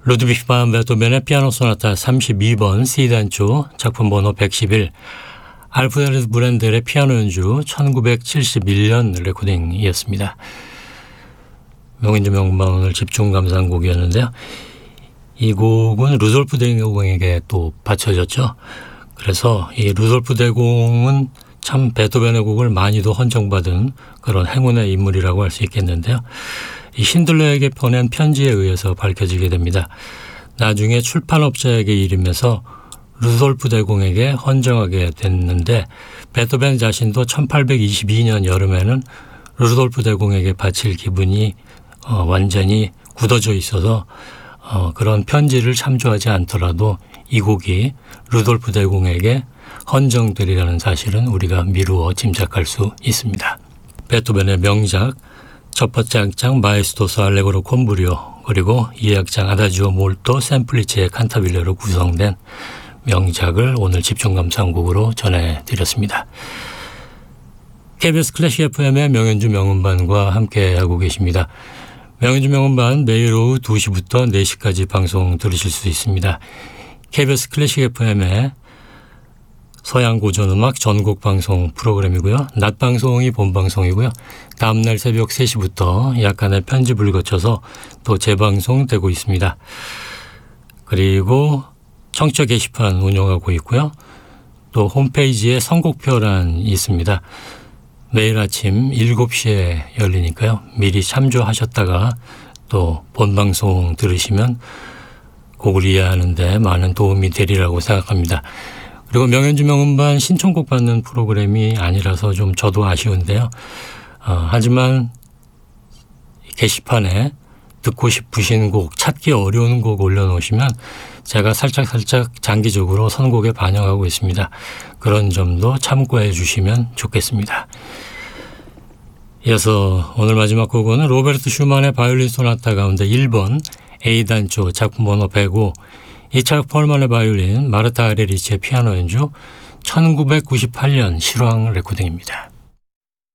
루드비히 반 베토벤의 피아노 소나타 32번 C단조 작품 번호 111 알프레드 브렌델의 피아노 연주 1971년 레코딩이었습니다. 명인주 명반 오늘 집중 감상곡이었는데요. 이 곡은 루돌프 대공에게 또 바쳐졌죠. 그래서 이 루돌프 대공은 참 베토벤의 곡을 많이도 헌정받은 그런 행운의 인물이라고 할 수 있겠는데요. 이 신들러에게 보낸 편지에 의해서 밝혀지게 됩니다. 나중에 출판업자에게 이르면서 루돌프 대공에게 헌정하게 됐는데 베토벤 자신도 1822년 여름에는 루돌프 대공에게 바칠 기분이 완전히 굳어져 있어서 그런 편지를 참조하지 않더라도 이 곡이 루돌프 대공에게 헌정되리라는 사실은 우리가 미루어 짐작할 수 있습니다. 베토벤의 명작 첫 번째 악장 마에스토스 알레그로 콘브리오 그리고 2악장 아다지오 몰토 샘플리치의 칸타빌레로 구성된 명작을 오늘 집중 감상곡으로 전해드렸습니다. KBS 클래식 FM의 명연주 명음반과 함께하고 계십니다. 명연주 명음반 매일 오후 2시부터 4시까지 방송 들으실 수 있습니다. KBS 클래식 FM의 서양 고전음악 전곡 방송 프로그램이고요. 낮 방송이 본 방송이고요. 다음날 새벽 3시부터 약간의 편집을 거쳐서 또 재방송되고 있습니다. 그리고 청취자 게시판 운영하고 있고요. 또 홈페이지에 선곡표란이 있습니다. 매일 아침 7시에 열리니까요. 미리 참조하셨다가 또 본방송 들으시면 곡을 이해하는 데 많은 도움이 되리라고 생각합니다. 그리고 명연주 명음반 신청곡 받는 프로그램이 아니라서 좀 저도 아쉬운데요. 하지만 게시판에 듣고 싶으신 곡, 찾기 어려운 곡 올려놓으시면 제가 살짝 장기적으로 선곡에 반영하고 있습니다. 그런 점도 참고해 주시면 좋겠습니다. 이어서 오늘 마지막 곡은 로베르트 슈만의 바이올린 소나타 가운데 1번 A단조 작품 번호 105 이차크 펄만의 바이올린 마르타 아레리치의 피아노 연주 1998년 실황 레코딩입니다.